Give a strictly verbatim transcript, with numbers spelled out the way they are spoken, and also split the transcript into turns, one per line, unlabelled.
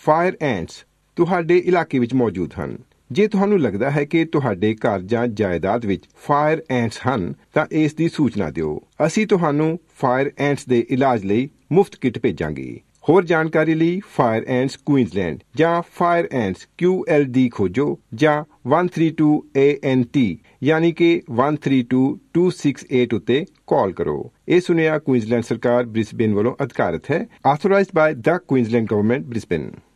Fire ਐਂਟਸ ਤੁਹਾਡੇ ਇਲਾਕੇ ਵਿੱਚ ਮੌਜੂਦ ਹਨ। ਜੇ ਤੁਹਾਨੂੰ ਲੱਗਦਾ ਹੈ ਕਿ ਤੁਹਾਡੇ ਘਰ ਜਾਂ ਜਾਇਦਾਦ ਵਿੱਚ ਫਾਇਰ ਐਂਟਸ ਹਨ ਤਾਂ ਇਸ ਦੀ ਸੂਚਨਾ ਦਿਓ। ਅਸੀਂ ਤੁਹਾਨੂੰ ਫਾਇਰ ਐਂਟਸ ਦੇ ਇਲਾਜ ਲਈ ਮੁਫਤ ਕਿੱਟ ਭੇਜਾਂਗੇ। ਹੋਰ ਜਾਣਕਾਰੀ ਲਈ ਫਾਇਰ ਐਂਟਸ ਕੁਈਨਜ਼ਲੈਂਡ ਜਾਂ ਫਾਇਰ ਐਂਟਸ ਕਿਊ ਐਲ ਡੀ ਖੋਜੋ ਜਾਂ one three two A N T ਯਾਨੀ ਕਿ one three two two six eight ਉੱਤੇ ਕਾਲ ਕਰੋ। ਇਹ ਸੁਨੇਹਾ ਕੁਈਨਜ਼ਲੈਂਡ ਸਰਕਾਰ ਬ੍ਰਿਸਬੇਨ ਵੱਲੋਂ ਅਧਿਕਾਰਤ ਹੈ। ਆਥੋਰਾਈਜ਼ਡ ਬਾय ਦ ਕੁਈਨਜ਼ਲੈਂਡ ਗਵਰਨਮੈਂਟ ਬ੍ਰਿਸਬੇਨ।